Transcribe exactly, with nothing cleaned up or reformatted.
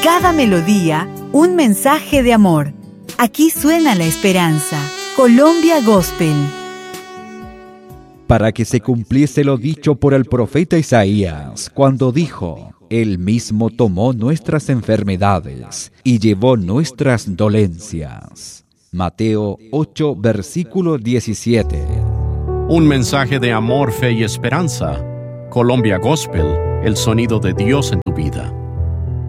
cada melodía, un mensaje de amor. Aquí suena la esperanza. Colombia Gospel. Para que se cumpliese lo dicho por el profeta Isaías, cuando dijo: Él mismo tomó nuestras enfermedades y llevó nuestras dolencias. Mateo ocho, versículo diecisiete. Un mensaje de amor, fe y esperanza. Colombia Gospel, el sonido de Dios en tu vida.